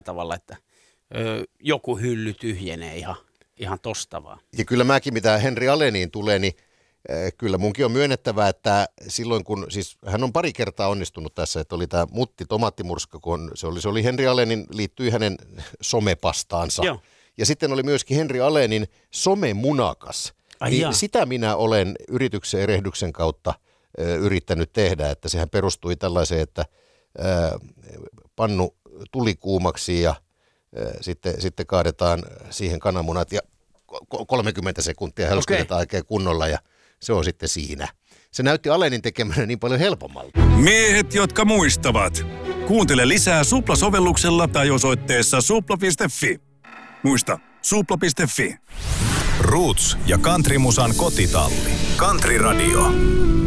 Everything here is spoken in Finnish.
tavalla, että joku hylly tyhjenee ihan tosta vaan. Ja kyllä mäkin, mitä Henri Aleniin tulee, niin kyllä munkin on myönnettävä, että silloin kun, siis hän on pari kertaa onnistunut tässä, että oli tämä Mutti tomaattimurska, kun se oli Henri Alenin, liittyi hänen somepastaansa. Joo. Ja sitten oli myöskin Henri Alenin somemunakas. Niin sitä minä olen yrityksen erehdyksen kautta yrittänyt tehdä, että sehän perustui tällaiseen, että pannu tuli kuumaksi ja sitten kaadetaan siihen kananmunat ja 30 sekuntia hölskytetään oikein kunnolla ja se on sitten siinä. Se näytti Alenin tekemään niin paljon helpommalta. Miehet, jotka muistavat. Kuuntele lisää Supla-sovelluksella tai osoitteessa supla.fi. Muista, supla.fi. Roots ja Countrymusan kotitalli. Country Radio.